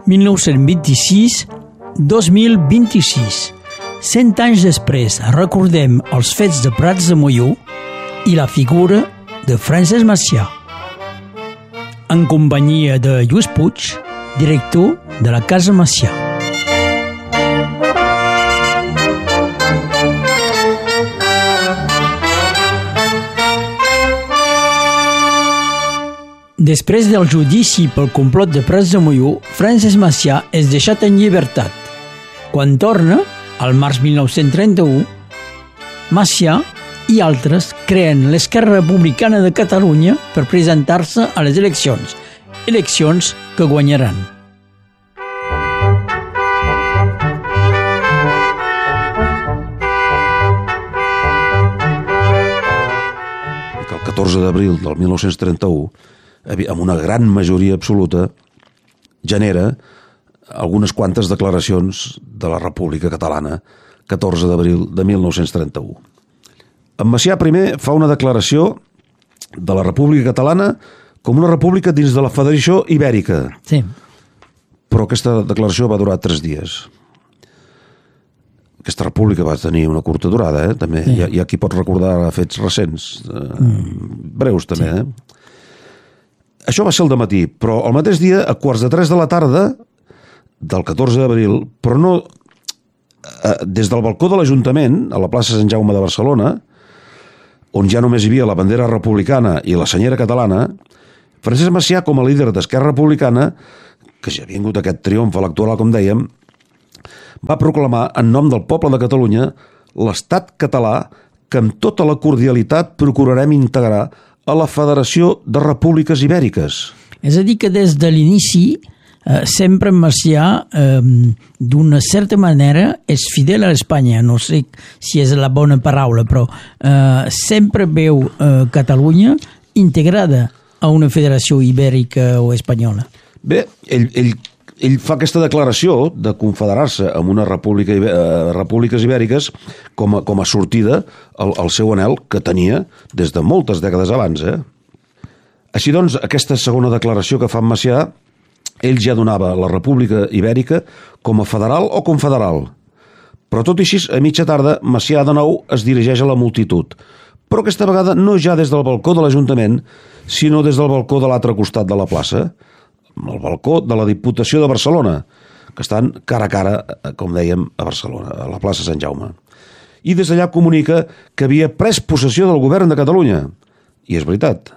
1926-2026. 100 anys després recordem els fets de Prats de Molló i la figura de Francesc Macià, en companyia de Lluís Puig, director de la Casa Macià. Després del judici pel complot de Prats de Molló, Francesc Macià és deixat en llibertat. Quan torna, al març 1931, Macià i altres creen l'Esquerra Republicana de Catalunya per presentar-se a les eleccions que guanyaran. El 14 d'abril del 1931, amb una gran majoria absoluta, genera algunes quantes declaracions de la República Catalana, 14 d'abril de 1931. En Macià primer fa una declaració de la República Catalana com una república dins de la Federació Ibèrica. Sí. Però aquesta declaració va durar 3 dies. Aquesta república va tenir una curta durada, també. Sí. Hi ha qui pot recordar fets recents, breus també. Sí. Això va ser al dematí, però el mateix dia, a 2:45 de la tarda del 14 d'abril, però no des del balcó de l'Ajuntament, a la plaça Sant Jaume de Barcelona, on ja només hi havia la bandera republicana i la senyera catalana, Francesc Macià, com a líder d'Esquerra Republicana, que ja ha vingut aquest triomf electoral, com dèiem, va proclamar en nom del poble de Catalunya l'estat català que amb tota la cordialitat procurarem integrar a la Federació de Repúbliques Ibèriques. És a dir, que des de l'inici sempre Macià, d'una certa manera, és fidel a Espanya. No sé si és la bona paraula, però sempre veu Catalunya integrada a una federació ibèrica o espanyola. Bé, ell fa aquesta declaració de confederar-se amb una repúbliques ibèriques com a sortida al seu anhel que tenia des de moltes dècades abans. Així doncs, aquesta segona declaració que fa en Macià, ell ja donava la República Ibèrica com a federal o confederal. Però tot i així, a mitja tarda, Macià de nou es dirigeix a la multitud. Però aquesta vegada no ja des del balcó de l'Ajuntament, sinó des del balcó de l'altre costat de la plaça, el balcó de la Diputació de Barcelona, que estan cara a cara, com dèiem, a Barcelona, a la plaça Sant Jaume. I des d'allà comunica que havia pres possessió del govern de Catalunya. I és veritat.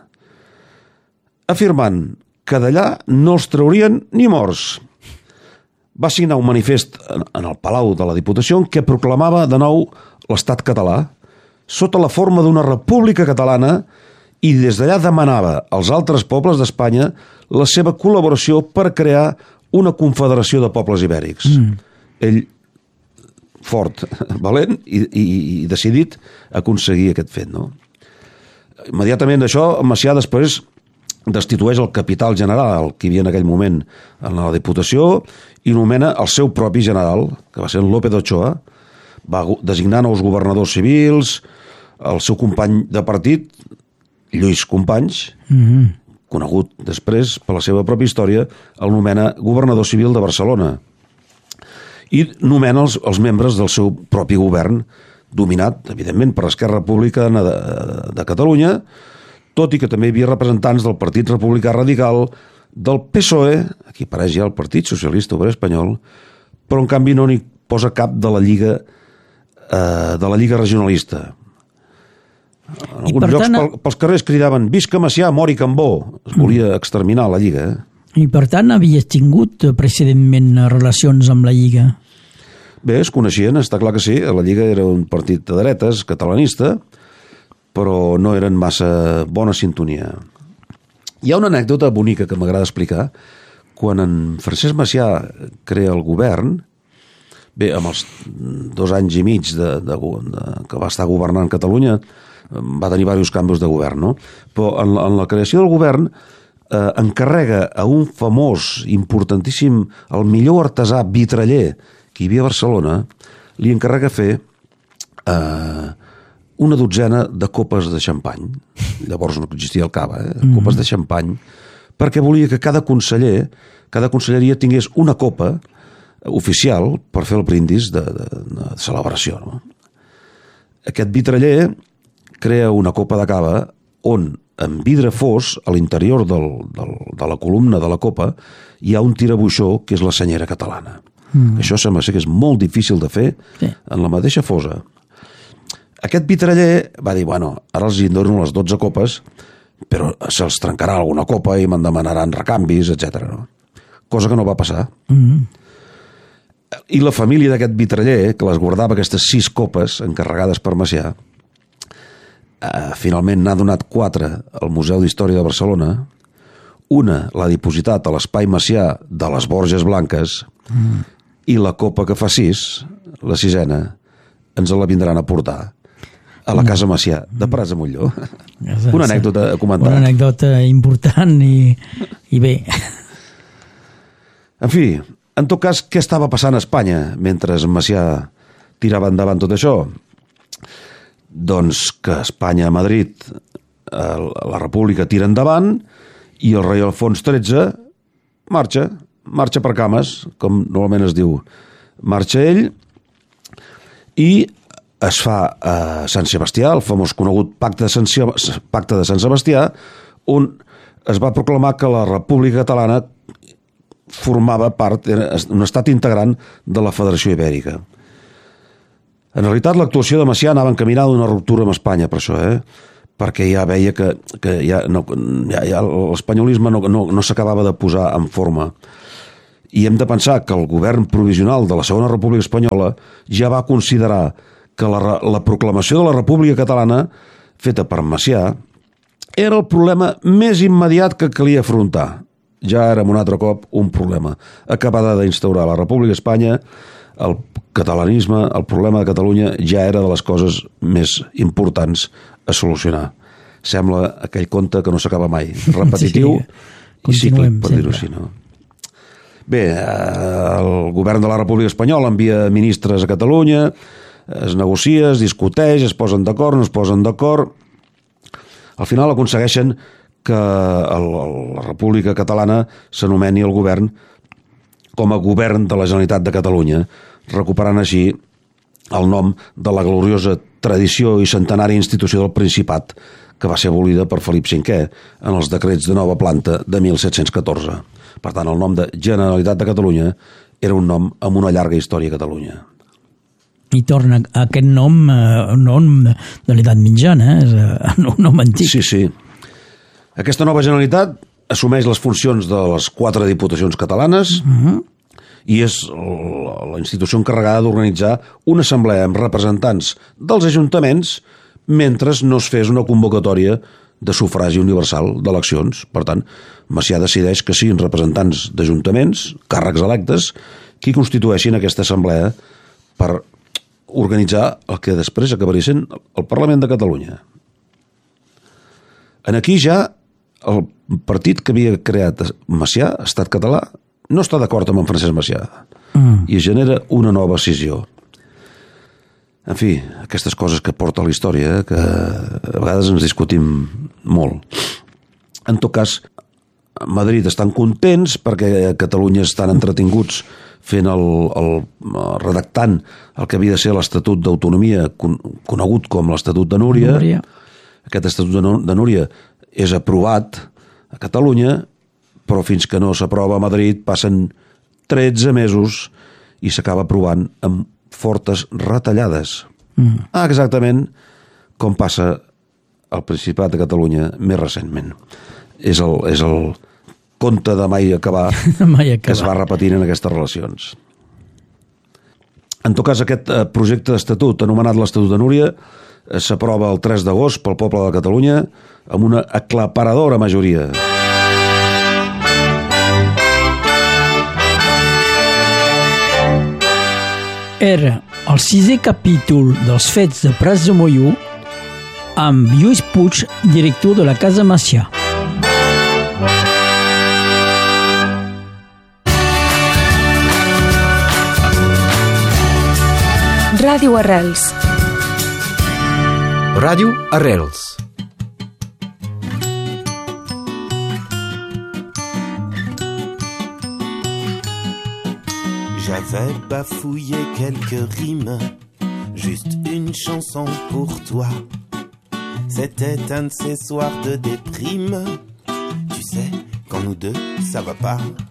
Afirmant que d'allà no els traurien ni morts. Va signar un manifest en el Palau de la Diputació en què proclamava de nou l'estat català, sota la forma d'una república catalana, i des d'allà demanava als altres pobles d'Espanya la seva col·laboració per crear una confederació de pobles ibèrics. Ell, fort, valent i decidit a aconseguir aquest fet, no? Immediatament d'això, Macià després destitueix el capital general que hi havia en aquell moment en la Diputació i nomena el seu propi general, que va ser en López Ochoa, va designar nous governadors civils, el seu company de partit, Lluís Companys, conegut després per la seva pròpia història, el nomena governador civil de Barcelona i nomena els membres del seu propi govern, dominat, evidentment, per l'Esquerra Republicana de Catalunya, tot i que també hi havia representants del Partit Republicà Radical, del PSOE, aquí apareix ja el Partit Socialista Obrer Espanyol, però en canvi no n'hi posa cap de la Lliga Regionalista. En alguns llocs pels carrers cridaven «Visca Macià, mori Cambó». Es volia exterminar la Lliga. I per tant havies tingut precedentment relacions amb la Lliga? Bé, es coneixien, està clar que sí. La Lliga era un partit de dretes, catalanista, però no eren massa bona sintonia. Hi ha una anècdota bonica que m'agrada explicar. Quan en Francesc Macià crea el govern, bé, amb els 2 anys i mig que va estar governant Catalunya, va tenir diversos canvis de govern, no? Però en la creació del govern encarrega a un famós, importantíssim, el millor artesà vitraller que hi havia a Barcelona, li encarrega fer una dotzena de copes de xampany. Llavors no existia el cava, copes de xampany, perquè volia que cada conseller cada conselleria tingués una copa oficial per fer el brindis de celebració. No? Aquest vitraller crea una copa de cava on, en vidre fos, a l'interior de la columna de la copa, hi ha un tirabuixó que és la senyera catalana. Això sembla ser que és molt difícil de fer en la mateixa fosa. Aquest vitraller va dir, bueno, ara els dono les 12 copes, però se'ls trencarà alguna copa i me'n demanaran recanvis, etc. No? Cosa que no va passar. I la família d'aquest vitraller, que les guardava aquestes 6 copes encarregades per Macià, finalment n'ha donat 4 al Museu d'Història de Barcelona, una l'ha dipositat a l'Espai Macià de les Borges Blanques, i la copa que fa 6, la 6ena, ens la vindran a portar a la Casa Macià de Prats de Molló. Una anècdota a comentar. Una anècdota important i bé. En fi, en tot cas, què estava passant a Espanya mentre Macià tirava endavant tot això? Doncs que Espanya, a Madrid, la República tira endavant i el rei Alfons XIII marxa per cames, com normalment es diu. Marxa ell i es fa a Sant Sebastià, el famós conegut Pacte de Sant Sebastià, on es va proclamar que la República Catalana formava part, era un estat integrant de la Federació Ibèrica. En realitat, l'actuació de Macià anava encaminada a una ruptura amb Espanya, per això, perquè ja veia que l'espanyolisme no s'acabava de posar en forma. I hem de pensar que el govern provisional de la Segona República Espanyola ja va considerar que la proclamació de la República Catalana, feta per Macià, era el problema més immediat que calia afrontar. Ja era un altre cop un problema. Acabada d'instaurar la República Espanya, el catalanisme, el problema de Catalunya ja era de les coses més importants a solucionar. Sembla aquell conte que no s'acaba mai. Repetitiu i cíclic, per dir-ho així. No? Bé, el govern de la República Espanyola envia ministres a Catalunya, es negocia, es discuteix, es posen d'acord, no es posen d'acord. Al final aconsegueixen que la República Catalana s'anomeni el govern com a govern de la Generalitat de Catalunya, recuperant així el nom de la gloriosa tradició i centenària institució del Principat que va ser abolida per Felip V en els decrets de nova planta de 1714. Per tant, el nom de Generalitat de Catalunya era un nom amb una llarga història a Catalunya. I torna aquest nom, un nom de l'edat mitjana, és un nom antic. Sí, sí. Aquesta nova Generalitat assumeix les funcions de les 4 diputacions catalanes i és la institució encarregada d'organitzar una assemblea amb representants dels ajuntaments mentre no es fes una convocatòria de sufragi universal d'eleccions. Per tant, Macià decideix que siguin representants d'ajuntaments, càrrecs electes, qui constitueixin aquesta assemblea per organitzar el que després acabaria sent el Parlament de Catalunya. En aquí ja el partit que havia creat Macià, Estat Català, no està d'acord amb en Francesc Macià i genera una nova escissió. En fi, aquestes coses que porta la història, que a vegades ens discutim molt. En tot cas, a Madrid estan contents perquè a Catalunya estan entretinguts fent redactant el que havia de ser l'Estatut d'Autonomia, conegut com l'Estatut de Núria. Aquest Estatut de Núria és aprovat a Catalunya, però fins que no s'aprova a Madrid passen 13 mesos i s'acaba aprovant amb fortes retallades. Exactament com passa al Principat de Catalunya més recentment. És el conte de mai acabar que es va repetint en aquestes relacions. En tot cas, aquest projecte d'estatut, anomenat l'Estatut de Núria, s'aprova el 3 d'agost pel poble de Catalunya amb una aclaparadora majoria. Era el 6è capítol dels Fets de Prats de Molló amb Lluís Puig, director de la Casa Macià. Ràdio Arrels. Ràdio Arrels. J'avais bafouillé quelques rimes, juste une chanson pour toi. C'était un de ces soirs de déprime. Tu sais, quand nous deux, ça va pas.